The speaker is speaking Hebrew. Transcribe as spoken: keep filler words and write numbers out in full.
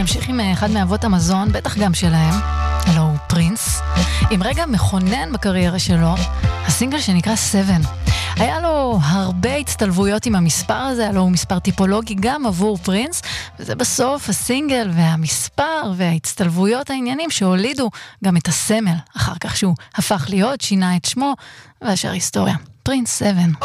נמשיך עם אחד מאבות המזון, בטח גם שלהם, הלו הוא פרינס, עם רגע מכונן בקריירה שלו, הסינגל שנקרא סבן. היה לו הרבה הצטלבויות עם המספר הזה, הלו הוא מספר טיפולוגי גם עבור פרינס, וזה בסוף הסינגל והמספר וההצטלבויות העניינים שהולידו גם את הסמל, אחר כך שהוא הפך להיות, שינה את שמו, והשאר היסטוריה. פרינס סבן.